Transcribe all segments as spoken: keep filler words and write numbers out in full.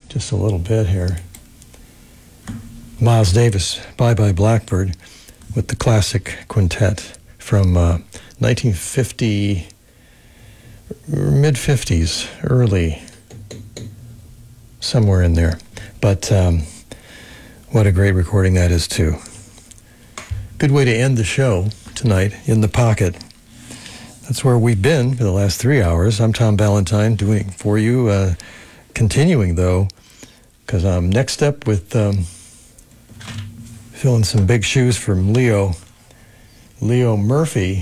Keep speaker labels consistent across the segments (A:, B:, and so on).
A: just a little bit here. Miles Davis, Bye Bye Blackbird, with the classic quintet from uh, nineteen fifty, mid-fifties, early, somewhere in there. But um, what a great recording that is, too. Good way to end the show tonight, In the Pocket. That's where we've been for the last three hours. I'm Tom Ballantyne doing for you, uh, continuing, though, because I'm next up with um, filling some big shoes from Leo, Leo Murphy,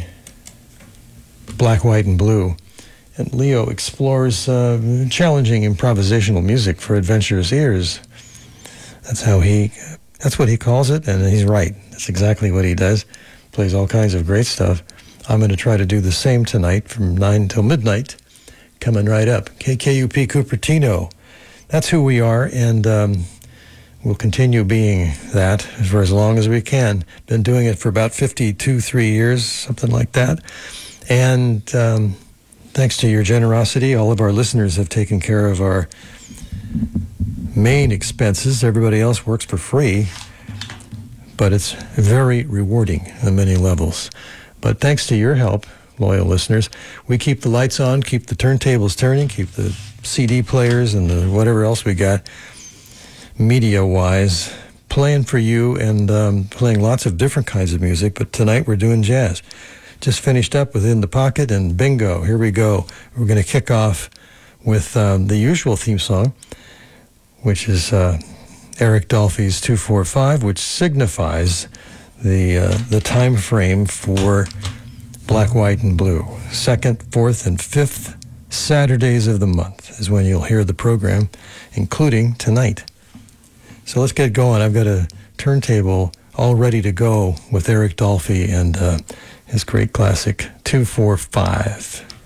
A: Black, White, and Blue. And Leo explores uh, challenging improvisational music for adventurous ears. That's how he, that's what he calls it, and he's right. That's exactly what he does. Plays all kinds of great stuff. I'm going to try to do the same tonight from nine till midnight, coming right up. K K U P Cupertino. That's who we are, and um, we'll continue being that for as long as we can. Been doing it for about fifty-two, three years, something like that. And um, thanks to your generosity, all of our listeners have taken care of our main expenses. Everybody else works for free, but it's very rewarding on many levels. But thanks to your help, loyal listeners, we keep the lights on, keep the turntables turning, keep the C D players and the whatever else we got media-wise playing for you, and um, playing lots of different kinds of music. But tonight we're doing jazz. Just finished up with In the Pocket, and bingo, here we go. We're going to kick off with um, the usual theme song, which is uh, Eric Dolphy's two four five, which signifies the uh, the time frame for Black, White, and Blue. Second, fourth, and fifth Saturdays of the month is when you'll hear the program, including tonight. So let's get going. I've got a turntable all ready to go with Eric Dolphy and uh, his great classic two four five.